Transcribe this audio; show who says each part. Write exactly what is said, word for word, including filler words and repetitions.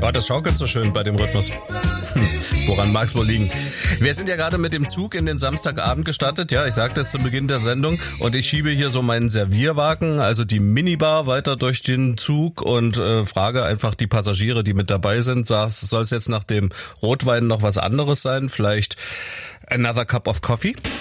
Speaker 1: Oh, das schaukelt so schön bei dem Rhythmus. Hm, woran mag's wohl liegen? Wir sind ja gerade mit dem Zug in den Samstagabend gestartet. Ja, ich sagte es zu Beginn der Sendung. Und ich schiebe hier so meinen Servierwagen, also die Minibar, weiter durch den Zug und äh, frage einfach die Passagiere, die mit dabei sind, soll es jetzt nach dem Rotwein noch was anderes sein? Vielleicht another cup of coffee?